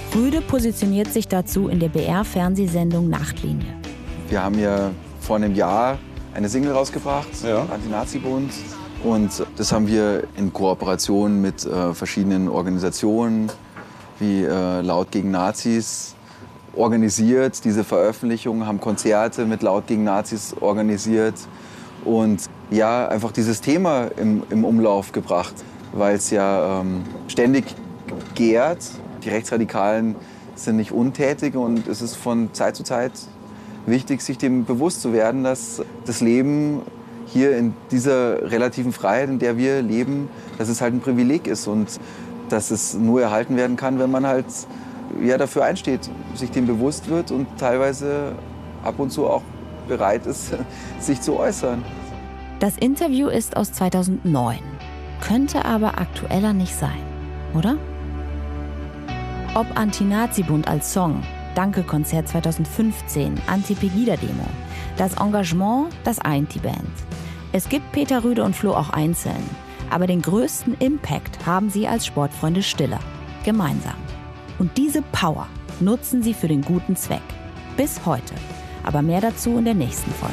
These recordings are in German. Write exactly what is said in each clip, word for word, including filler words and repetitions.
Rüde positioniert sich dazu in der B R-Fernsehsendung Nachtlinie. Wir haben ja vor einem Jahr eine Single rausgebracht, ja. Anti-Nazi-Bund. Und das haben wir in Kooperation mit äh, verschiedenen Organisationen wie äh, Laut gegen Nazis organisiert. Diese Veröffentlichung, haben Konzerte mit Laut gegen Nazis organisiert und ja, einfach dieses Thema im, im Umlauf gebracht, weil es ja ähm, ständig gärt. Die Rechtsradikalen sind nicht untätig und es ist von Zeit zu Zeit wichtig, sich dem bewusst zu werden, dass das Leben hier in dieser relativen Freiheit, in der wir leben, dass es halt ein Privileg ist und dass es nur erhalten werden kann, wenn man halt ja, dafür einsteht, sich dem bewusst wird und teilweise ab und zu auch bereit ist, sich zu äußern. Das Interview ist aus zweitausendneun, könnte aber aktueller nicht sein, oder? Ob Anti-Nazi-Bund als Song, Danke-Konzert zweitausendfünfzehn, Anti-Pegida-Demo, das Engagement, das eint die Band. Es gibt Peter Rüde und Flo auch einzeln, aber den größten Impact haben sie als Sportfreunde Stiller, gemeinsam. Und diese Power nutzen sie für den guten Zweck. Bis heute. Aber mehr dazu in der nächsten Folge.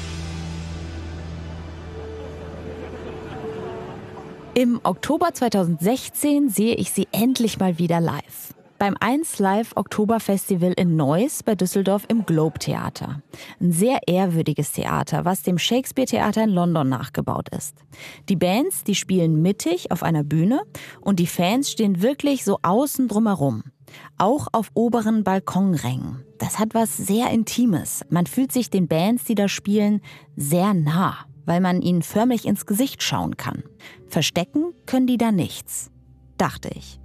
Im Oktober zweitausendsechzehn sehe ich sie endlich mal wieder live. Beim eins Live Oktoberfestival in Neuss bei Düsseldorf im Globe Theater. Ein sehr ehrwürdiges Theater, was dem Shakespeare-Theater in London nachgebaut ist. Die Bands, die spielen mittig auf einer Bühne und die Fans stehen wirklich so außen drumherum. Auch auf oberen Balkonrängen. Das hat was sehr Intimes. Man fühlt sich den Bands, die da spielen, sehr nah, weil man ihnen förmlich ins Gesicht schauen kann. Verstecken können die da nichts, dachte ich.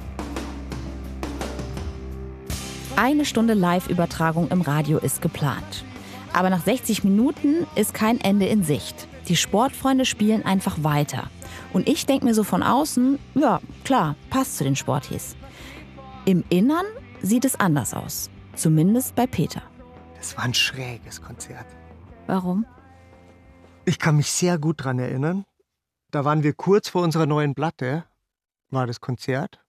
Eine Stunde Live-Übertragung im Radio ist geplant. Aber nach sechzig Minuten ist kein Ende in Sicht. Die Sportfreunde spielen einfach weiter. Und ich denke mir so von außen, ja, klar, passt zu den Sporties. Im Innern sieht es anders aus. Zumindest bei Peter. Das war ein schräges Konzert. Warum? Ich kann mich sehr gut daran erinnern. Da waren wir kurz vor unserer neuen Platte, war das Konzert.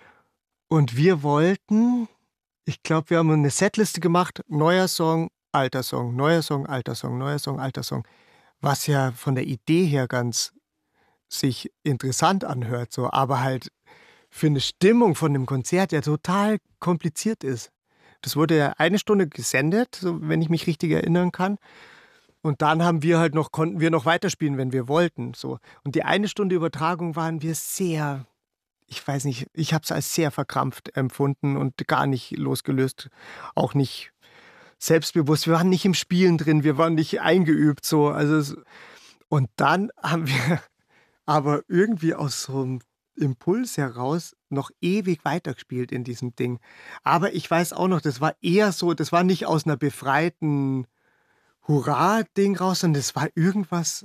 Und wir wollten... Ich glaube, wir haben eine Setliste gemacht, neuer Song, alter Song, neuer Song, alter Song, neuer Song, alter Song. Was ja von der Idee her ganz sich interessant anhört, so, aber halt für eine Stimmung von dem Konzert ja total kompliziert ist. Das wurde ja eine Stunde gesendet, so, wenn ich mich richtig erinnern kann. Und dann haben wir halt noch, konnten wir noch weiterspielen, wenn wir wollten. So. Und die eine Stunde Übertragung waren wir sehr... Ich weiß nicht, ich habe es als sehr verkrampft empfunden und gar nicht losgelöst, auch nicht selbstbewusst. Wir waren nicht im Spielen drin, wir waren nicht eingeübt. So. Also es, und dann haben wir aber irgendwie aus so einem Impuls heraus noch ewig weitergespielt in diesem Ding. Aber ich weiß auch noch, das war eher so, das war nicht aus einer befreiten Hurra-Ding raus, sondern das war irgendwas...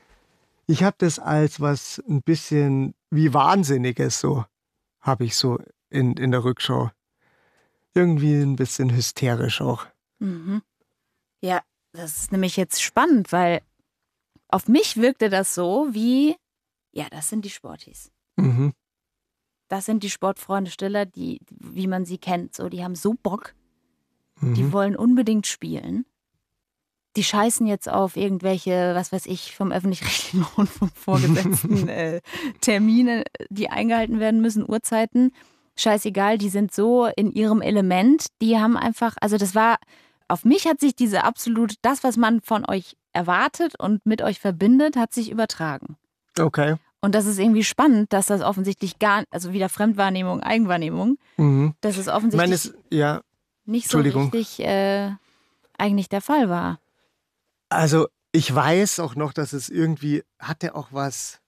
Ich habe das als was ein bisschen wie Wahnsinniges, so habe ich so in, in der Rückschau. Irgendwie ein bisschen hysterisch auch. Mhm. Ja, das ist nämlich jetzt spannend, weil auf mich wirkte das so wie, ja, das sind die Sporties. Mhm. Das sind die Sportfreunde Stiller, die, wie man sie kennt. So, die haben so Bock, Mhm. die wollen unbedingt spielen. Die scheißen jetzt auf irgendwelche, was weiß ich, vom öffentlich-rechtlichen Rundfunk vorgesetzten äh, Termine, die eingehalten werden müssen, Uhrzeiten. Scheißegal, die sind so in ihrem Element. Die haben einfach, also das war, auf mich hat sich diese absolut, das, was man von euch erwartet und mit euch verbindet, hat sich übertragen. Okay. Und das ist irgendwie spannend, dass das offensichtlich gar, also wieder Fremdwahrnehmung, Eigenwahrnehmung, Mhm. dass es Ich offensichtlich meine, es, ja, nicht so Entschuldigung. richtig äh, eigentlich der Fall war. Also ich weiß auch noch, dass es irgendwie hatte auch was.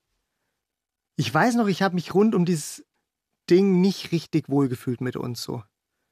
Ich weiß noch, ich habe mich rund um dieses Ding nicht richtig wohlgefühlt mit uns so.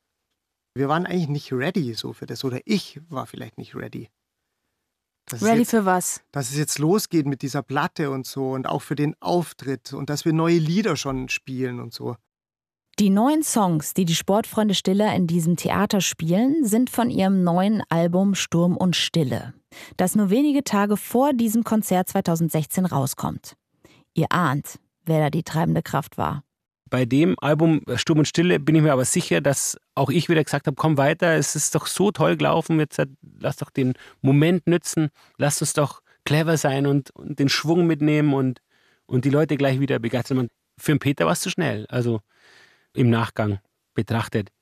Wir waren eigentlich nicht ready so für das. Oder ich war vielleicht nicht ready. Dass es Ready jetzt, für was? dass es jetzt losgeht mit dieser Platte und so und auch für den Auftritt und dass wir neue Lieder schon spielen und so. Die neuen Songs, die die Sportfreunde Stiller in diesem Theater spielen, sind von ihrem neuen Album Sturm und Stille, das nur wenige Tage vor diesem Konzert zweitausendsechzehn rauskommt. Ihr ahnt, wer da die treibende Kraft war. Bei dem Album Sturm und Stille bin ich mir aber sicher, dass auch ich wieder gesagt habe, komm weiter, es ist doch so toll gelaufen, jetzt lass doch den Moment nützen, lass uns doch clever sein und, und den Schwung mitnehmen und, und die Leute gleich wieder begeistern. Und für den Peter war es zu schnell, also im Nachgang betrachtet.